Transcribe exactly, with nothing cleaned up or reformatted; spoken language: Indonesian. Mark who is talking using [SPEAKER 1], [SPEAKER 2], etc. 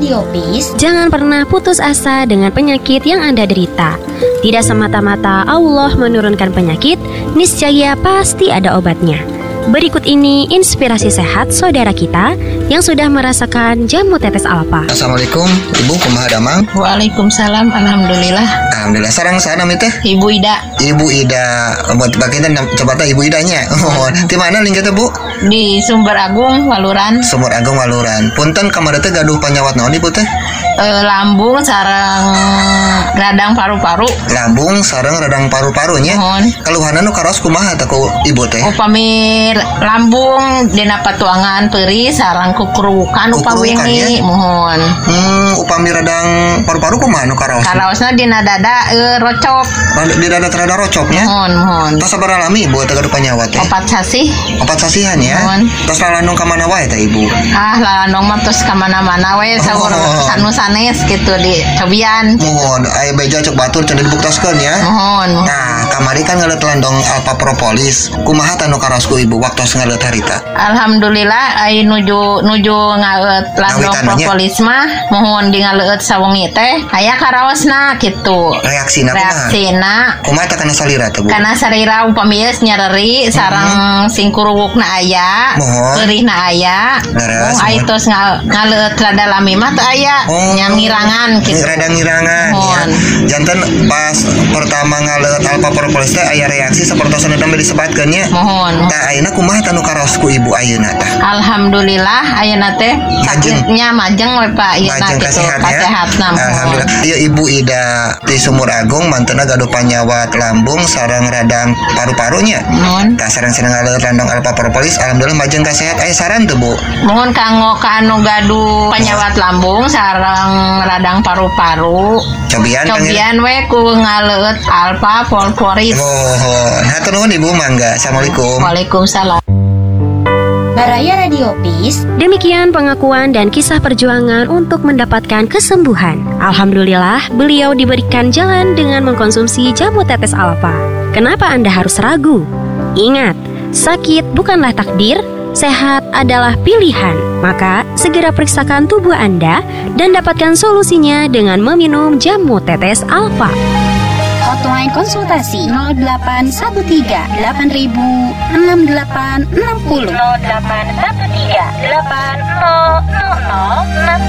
[SPEAKER 1] Radio Peace,
[SPEAKER 2] jangan pernah putus asa dengan penyakit yang Anda derita. Tidak semata-mata Allah menurunkan penyakit, niscaya pasti ada obatnya. Berikut ini inspirasi sehat saudara kita yang sudah merasakan jamu tetes alfa.
[SPEAKER 3] Assalamualaikum, Ibu kumaha damang?
[SPEAKER 4] Waalaikumsalam, alhamdulillah.
[SPEAKER 3] Alhamdulillah. Sarang sana mi teh?
[SPEAKER 4] Ibu Ida.
[SPEAKER 3] Ibu Ida. Buat bagian coba teh Ibu Idanya. Oh, di mana lingkah teh, Bu?
[SPEAKER 4] Di Sumber Agung, Waluran.
[SPEAKER 3] Sumber Agung Waluran. Punten kamari teh gaduh panyawat naon Ibu teh?
[SPEAKER 4] E, lambung sareng radang paru-paru.
[SPEAKER 3] Lambung sareng radang paru-parunya.
[SPEAKER 4] Mohon.
[SPEAKER 3] Keluhanan nu karos kumaha teh ku Ibu teh?
[SPEAKER 4] Upami lambung dina patuangan peuri sareng kukurukan upami
[SPEAKER 3] ya?
[SPEAKER 4] mohon.
[SPEAKER 3] Hmm, upami radang paru-paru kumaha nu karos?
[SPEAKER 4] Karaosna dina dada e, rocop.
[SPEAKER 3] Di dada terada rocopnya?
[SPEAKER 4] Mohon, mohon.
[SPEAKER 3] Tos sabar lami Ibu teh gaduh panyawat teh?
[SPEAKER 4] Opat sasih.
[SPEAKER 3] Opat sasihan ya?
[SPEAKER 4] Mohon.
[SPEAKER 3] Tos lalanung ka mana wae teh Ibu?
[SPEAKER 4] Ah, lalanong mah tos ka mana-mana we saur
[SPEAKER 3] Oh.
[SPEAKER 4] sanu sanes gitu di cobian.
[SPEAKER 3] Mohon, aya beja cek batur cenah dibuktaskeun ya.
[SPEAKER 4] Mohon.
[SPEAKER 3] Nah, kamari kan ngeuleut landong alfa propolis. Kumaha tanu karosku Ibu waktos ngeuleut harita?
[SPEAKER 4] Alhamdulillah ai nuju nuju ngaeut landong
[SPEAKER 3] Ngawitananya?
[SPEAKER 4] propolis mah mohon di ngaeut sawengi teh aya karaosna kitu.
[SPEAKER 3] Reaksina kumaha?
[SPEAKER 4] Reaksina
[SPEAKER 3] Kumaha teh kana salira teh Bu?
[SPEAKER 4] karena sarira upami geus nyareri sareng singkurugukna aya,
[SPEAKER 3] Mohon.
[SPEAKER 4] peurihna aya.
[SPEAKER 3] Leres,
[SPEAKER 4] Oh ai
[SPEAKER 3] mohon.
[SPEAKER 4] tos nga- ngaleut rada lami mah teu aya.
[SPEAKER 3] Oh.
[SPEAKER 4] Nyangirangan gitu.
[SPEAKER 3] Rada ngirangan
[SPEAKER 4] Mohon.
[SPEAKER 3] ya. Janten pas pertama ngaleut alfa propolis teh aya reaksi sapertosan teh disebutkeun nya.
[SPEAKER 4] Mohon.
[SPEAKER 3] Tah ayeuna kumaha tanu karosku Ibu ayeuna tah?
[SPEAKER 4] Alhamdulillah ayeuna teh sakitnya majeng we Pak ieu
[SPEAKER 3] Majeng
[SPEAKER 4] kitu
[SPEAKER 3] kasehat ya.
[SPEAKER 4] kasehatna. Mohon.
[SPEAKER 3] Alhamdulillah. Ieu Ibu Ida di Sumur Agung mantena gaduh panyawat lambung sareng radang paru-parunya.
[SPEAKER 4] Mohon.
[SPEAKER 3] Tah sareng-sareng ngaleut landong alfa propolis alhamdulillah majeng kasehat. Aya saran teu Bu?
[SPEAKER 4] Mohon kanggo ka anu gaduh panyawat lambung sareng radang paru-paru.
[SPEAKER 3] Cobian Kang Ira?
[SPEAKER 4] Cobian we ku ngaleut alfa propolis.
[SPEAKER 3] Mohon. Hatur nuhun Ibu mangga. Assalamualaikum.
[SPEAKER 4] Waalaikumsalam.
[SPEAKER 1] Baraya Radio Peace,
[SPEAKER 2] Demikian pengakuan dan kisah perjuangan untuk mendapatkan kesembuhan. Alhamdulillah, beliau diberikan jalan dengan mengkonsumsi jamu tetes alfa. Kenapa Anda harus ragu? Ingat, sakit bukanlah takdir, sehat adalah pilihan. Maka, segera periksakan tubuh Anda dan dapatkan solusinya dengan meminum jamu tetes alfa.
[SPEAKER 1] hotline konsultasi nol delapan satu tiga delapan ribu enam delapan enam nol. nol delapan satu tiga delapan nol nol nol enam